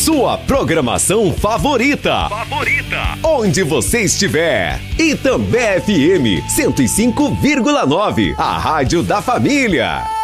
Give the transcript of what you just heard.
sua programação favorita. Onde você estiver. Itambé FM 105,9, a rádio da família.